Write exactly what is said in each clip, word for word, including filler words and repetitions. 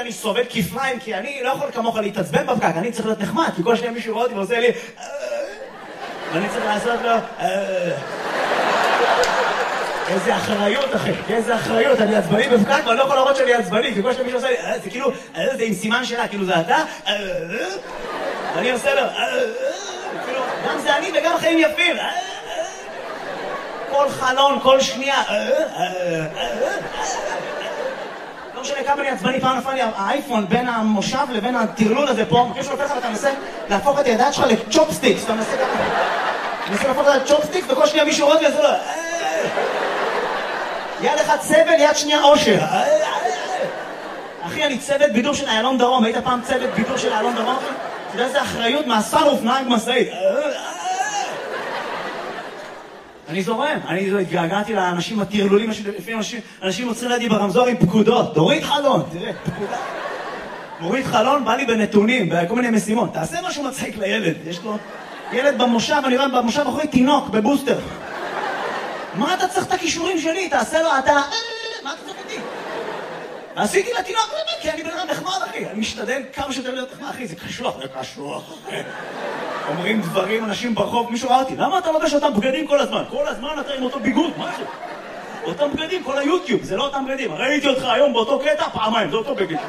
אני סובל כפליים, כי אני לא יכול כמוך להתעצבן בפקק, אני צריך להיות נחמד, כי כל שניה מישהו רואה אותי ועושה לי ואני צריך לעשות לו איזה אחריות, אחי, איזה אחריות, אני עצבני בפקק ואני לא יכול להראות שאני עצבני, כי כל שניה מישהו עושה לי, זה כאילו, זה עם סימן שלה, כאילו זה אתה ואני עושה לו גם זה אני וגם חיים יפים, כל חלון, כל שנייה לא משנה כמה אני עצבני, פעם נפל לי האייפון בין המושב לבין הטרלול הזה פה, מכיר שהוא נופל לך ואתה מנסה להפוך את הידיים שלך לצ'ופסטיקס, אתה מנסה מנסה להפוך את הצ'ופסטיקס וכל שנייה מישהו רואה וזה לא יד אחד סבל, יד שנייה אושר. אחי, אני צוות בידור של איילון דרום, היית פעם צוות בידור של איילון דרום? אתה יודע איזה אחריות מהספרוף נהג משאית. אני זורם, אני התגעגעתי לאנשים הטרלולים, לפעמים אנשים עוצרים לידי ברמזור עם פקודות. תוריד חלון, תראה, פקודה. תוריד חלון, בא לי בנתונים, בכל מיני משימות. תעשה משהו מצחיק לילד, יש לו ילד במושב, אני רואה במושב אחרי תינוק, בבוסטר. מה אתה צריך את הכישורים שלי? תעשה לו, אתה... מה אתה צריך אותי? ועשיתי לתינוק, כי אני בן אדם נחמד, אחי. אני משתדל כמה שיותר להיות נחמד, אחי, זה קשוח, זה קשוח, אחי. אומרים דברים, אנשים ברחוב, מישהו ראה אותי, למה אתה לובש אותם בגדים כל הזמן? כל הזמן אתה עם אותו ביגוד, מה זה? אותם בגדים, כל היוטיוב, זה לא אותם בגדים. ראיתי אותך היום באותו קטע, פעמיים, זה אותו בגד.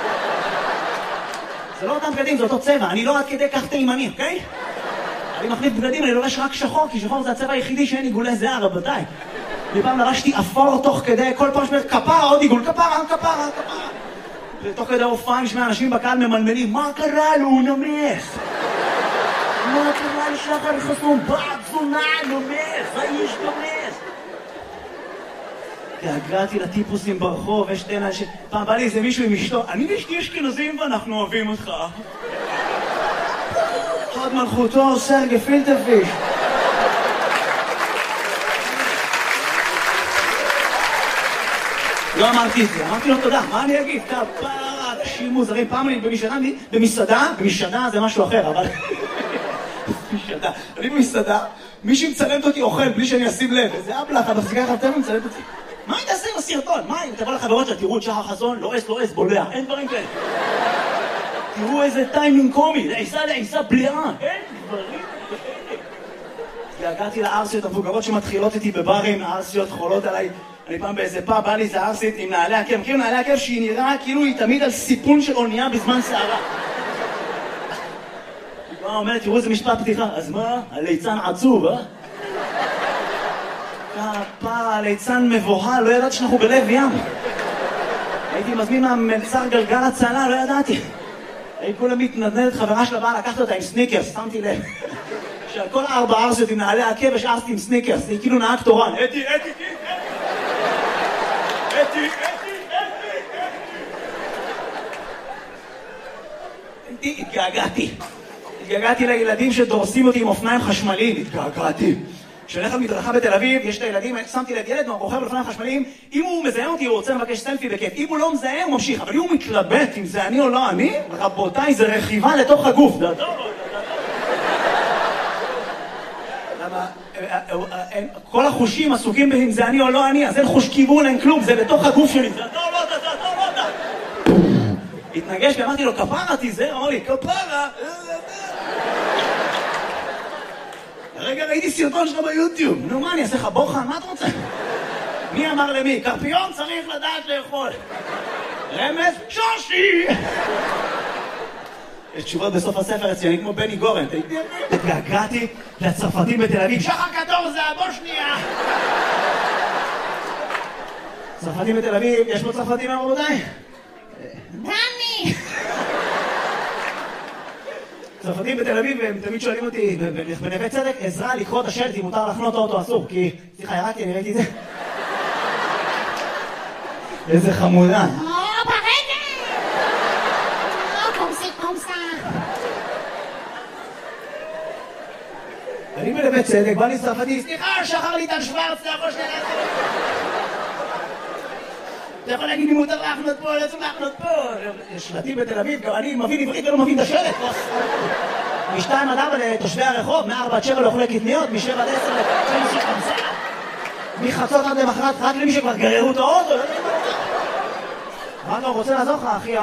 זה לא אותם בגדים, זה אותו צבע, אני לא עד כדי כך תימני, אוקיי? אני מחליף בגדים, אני לובש רק שחור, כי שחור זה הצבע היחידי שאין עיגולי זהה, רבותיי. לפעם לרשתי אפור תוך כדי, כל פעם שמרת כפרה, עוד עיגול, כפרה, כפרה, כפרה. ותוך כדי הופעה נשמע אנשים בקהל ממלמלים, מה קרה לו, הוא נמס? מה קרה לשחר חסום? בעד זונה, נמס, האיש נמס. התגעגעתי לטיפוסים ברחוב, יש שתי אנשים, פעם בא לי איזה מישהו עם אשתו, אני ואשתי אשכנזים ואנחנו אוהבים אותך. חד מלכותו, סרגי פילטרפיש. לא אמרתי את זה, אמרתי לו תודה, מה אני אגיד? כפרה, אנשים מוזרים, פעם אני במסעדה, במסעדה, במסעדה זה משהו אחר, אבל... במסעדה, אני במסעדה, מישהי מצלמת אותי אוכל בלי שאני אשים לב, איזה אבלח, המחזיקה לך אתם מצלמת אותי. מה היא תעשה עם הסרטון? מה אם תבוא לחברות שלה, תראו את שחר חסון, לא אס, לא אס, בולע, אין דברים כאלה. תראו איזה טיימינג קומי, זה עיסה לעיסה בליעה, אין דברים כאלה. הגעתי לארסיות המבוגרות שמתחילות איתי בברים, הארסיות חולות עליי. אני פעם באיזה פאב, בא לי איזה ארסית עם נעלי עקב, מכיר נעלי עקב שהיא נראה כאילו היא תמיד על סיפון של אונייה בזמן שערה. היא באה אומרת, תראו איזה משפט פתיחה, אז מה? הליצן עצוב, אה? כפרה, הליצן מבוהל, לא ידעתי שאנחנו בלב ים. הייתי מזמין מהמלצר גלגל הצלה, לא ידעתי. הייתי כולה מתנדנדת, חברה שלה באה לקחת אותה עם סניקרס, שמתי לב. שעל כל ארבע ארסיות עם נעלי עקב יש ארסית עם סניקרס, היא כאילו נהג תורן. אתי, אתי, אתי, אתי, אתי, התגעגעתי. התגעגעתי לילדים שדורסים אותי עם אופניים חשמליים. התגעגעתי. כשהולך על מדרכה בתל אביב, יש את הילדים, שמתי לב ילד רוכב על אופניים חשמליים, אם הוא מזהה אותי, הוא רוצה לבקש סלפי בכיף. אם הוא לא מזהה, הוא ממשיך. אבל אם הוא מתלבט אם זה אני או לא אני, רבותיי, זה רכיבה לתוך הגוף. כל החושים עסוקים אם זה אני או לא אני, אז אין חוש כיוון, אין כלום, זה בתוך הגוף שלי. זה אתה או לא אתה, זה אתה או לא אתה. התנגש ואמרתי לו, כפרה תיזהר, אמר לי, כפרה. רגע ראיתי סרטון שלך ביוטיוב. נו מה, אני אעשה לך בוחן? מה אתה רוצה? מי אמר למי? קרפיון צריך לדעת לאכול. רמז? שושי! יש תשובות בסוף הספר אצלי, כמו בני גורן. התגעגעתי לצרפתים בתל אביב. שחר קטור זה הבושניה! צרפתים בתל אביב, יש פה צרפתים רבותיי? דני! צרפתים בתל אביב, הם תמיד שואלים אותי, בנווה צדק, עזרה לקרוא את השלט, אם מותר לחנות האוטו אסור, כי... סליחה, ירדתי, אני ראיתי את זה. איזה חמודה. או, ברגע! או, קומסי, קומסה. אני בנווה צדק, בא לי צרפתי, סליחה, שחר ליטל שוורץ, אתה יכול שנייה לעשות. אתה יכול להגיד לי מותר להחנות פה, לא צריך להחנות פה. יש שלטים בתל אביב, גם אני מבין עברית ולא מבין את השלט. משתיים עד ארבע לתושבי הרחוב, מארבע עד שבע לא אוכלי קטניות, משבע עד עשר לתושבי חמסה. מחצות עד למחרת, רק למי שכבר גררו את האוטו. מה אתה רוצה לעזור לך, אחי?